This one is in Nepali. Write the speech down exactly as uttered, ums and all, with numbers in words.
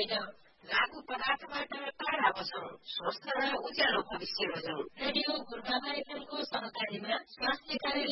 होइन, लागु पदार्थबाट टाढा बसौं, स्वस्थ र उज्यालो भविष्य रोजौं। रेडियो गुरुबाबा एफएमको सहकारीमा स्वास्थ्य कार्यालय